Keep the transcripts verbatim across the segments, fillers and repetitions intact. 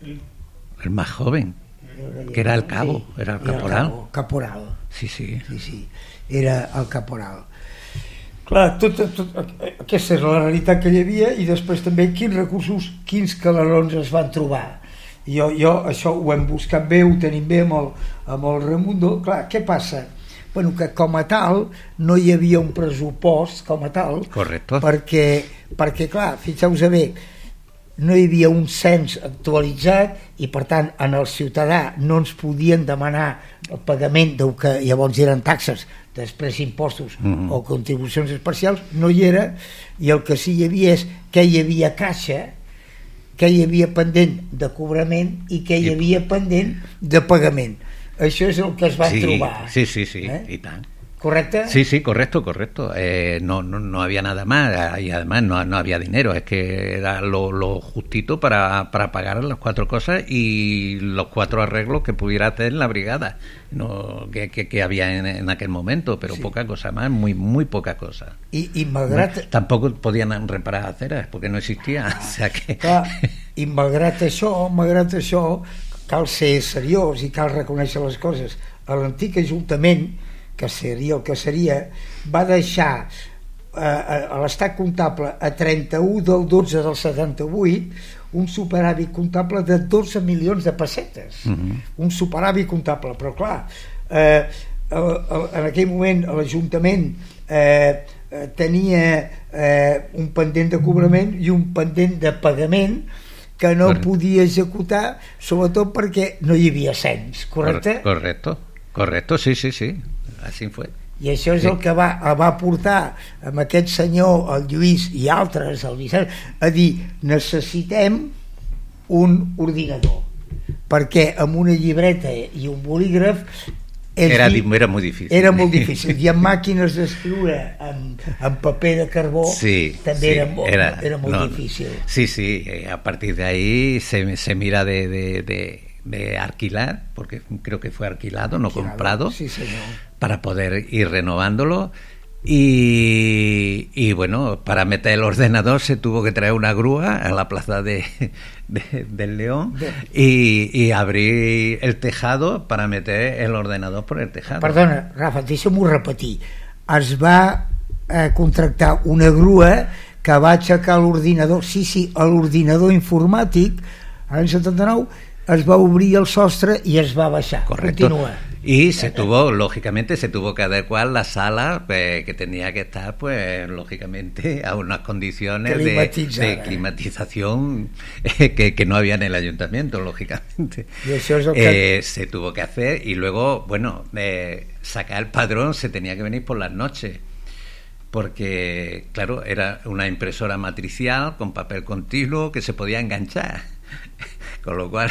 El más joven, que era el cabo, sí, era el caporal. El cabo, caporal. Sí, sí. Sí, sí, era el caporal. Clar, tot, tot, aquesta és la realitat que hi havia, i després també quins recursos, quins calarons es van trobar. Jo, jo això ho hem buscat bé, ho tenim bé amb el, amb el Raimundo. Clar, què passa? Bueno, que com a tal no hi havia un pressupost com a tal. Correcte. Perquè, perquè clar, fixeu-vos bé, no hi havia un cens actualitzat i per tant en el ciutadà no ens podien demanar el pagament del que llavors eren taxes, després impostos mm-hmm. o contribucions especials, no hi era, i el que sí hi havia és que hi havia caixa, que hi havia pendent de cobrament i que hi havia pendent de pagament. Això és el que es van sí, trobar. Sí, sí, sí, ¿eh? Y tal. ¿Correcto? Sí, sí, correcto, correcto. Eh, no, no, no había nada más, y además no, no había dinero, es que era lo, lo justito para, para pagar las cuatro cosas y los cuatro arreglos que pudiera hacer la brigada, no, que, que, que había en, en aquel momento, pero sí. Poca cosa más, muy muy poca cosa. I, i malgrat... No, tampoco podían reparar aceras porque no existía, ah, o sea que... Clar, i malgrat això, malgrat això, cal ser seriós i cal reconèixer les coses. A l'antic Ajuntament, que seria el que seria, va deixar eh, a l'estat comptable a trenta-u del dotze del setanta-vuit un superàvit comptable de dotze milions de pessetes. Mm-hmm. Un superàvit comptable, però clar, eh, en aquell moment l'Ajuntament eh, tenia eh, un pendent de cobrament i un pendent de pagament que no Correcto. Podia executar, sobretot perquè no hi havia cens, correcte? Correcto, correcto, sí, sí, sí. Així fue. I això és sí. El que va, va portar amb aquest senyor, el Lluís i altres, el Vicent, a dir, necessitem un ordinador, perquè amb una llibreta i un bolígraf era, dir, era molt difícil. Era molt difícil. I amb màquines d'escriure amb, amb paper de carbó sí, també sí, era molt, era, era molt no, difícil. Sí, sí, a partir de ahí se, se mira de... de, de de alquilar, porque creo que fue alquilado, no alquilado, comprado, sí, para poder ir renovándolo. Y, y bueno, para meter el ordenador se tuvo que traer una grúa a la plaza de, de, del León y, y abrir el tejado para meter el ordenador por el tejado. Perdona, Rafa, deixa'm-ho repetir. Es va eh, contractar una grua que va aixecar l'ordinador, sí, sí, l'ordinador informàtic, l'any setanta-nou, es va obrir el sostre y es va baixar. Correcto. Continúa. Y se tuvo, lógicamente, se tuvo que adecuar la sala pues, que tenía que estar, pues, lógicamente, a unas condiciones de, de climatización eh, que, que no había en el ayuntamiento, lógicamente. Y eso es lo que... eh, se tuvo que hacer y luego, bueno, eh, sacar el padrón se tenía que venir por las noches. Porque, claro, era una impresora matricial con papel continuo que se podía enganchar. Con lo cual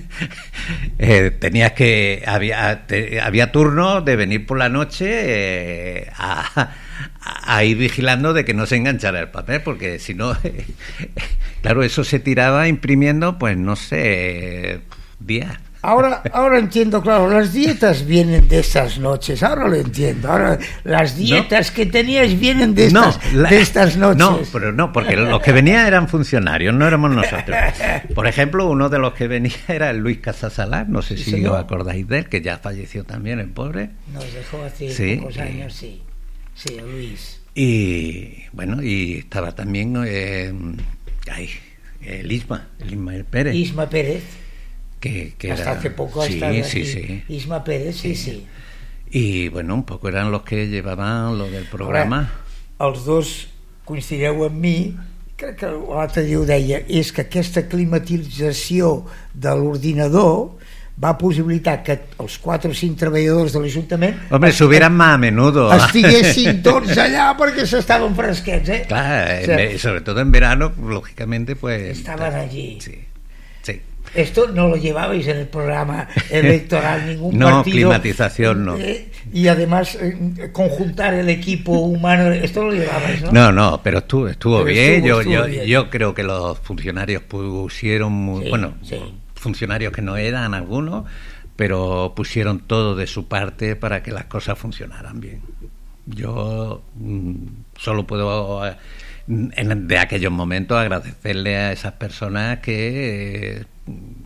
eh, tenías que había te, había turnos de venir por la noche eh, a, a, a ir vigilando de que no se enganchara el papel, porque si no eh, claro, eso se tiraba imprimiendo, pues no sé, días. Ahora, ahora entiendo, claro, las dietas vienen de estas noches, ahora lo entiendo, ahora las dietas no, que tenías vienen de estas, no, la, de estas noches. No, pero no, porque los que venían eran funcionarios, no éramos nosotros. Por ejemplo, uno de los que venía era el Luis Casasalar, no sé sí, si señor. Os acordáis de él, que ya falleció también, el pobre. Nos dejó hace sí, pocos años, sí, sí, Luis. Y bueno, y estaba también eh, ay, el Isma, el Ismael Pérez. Isma Pérez. Que, que hasta era, hace poco sí, hasta sí, sí. Isma Pérez, sí, sí, sí. Y bueno, un poco eran los que llevaban lo del programa. Ara, els dos coincideu amb mi, crec que l'altre dia ho deia, és que aquesta climatització de l'ordinador va possibilitar que els quatre o cinc treballadors de l'Ajuntament Hombre, subieran más a menudo estiguessin tots allà perquè s'estaven fresquets, eh? Claro, o sea, sobre todo en verano, lógicamente, pues... Estaban allí. Sí, sí. Esto no lo llevabais en el programa electoral, ningún no, partido. No, climatización no. Eh, y además, eh, conjuntar el equipo humano, esto lo llevabais, ¿no? No, no, pero estuvo, estuvo pero bien. Estuvo, yo, estuvo yo, bien. Yo creo que los funcionarios pusieron, muy, sí, bueno, sí. funcionarios que no eran algunos, pero pusieron todo de su parte para que las cosas funcionaran bien. Yo mmm, solo puedo... En, de aquellos momentos agradecerle a esas personas que eh,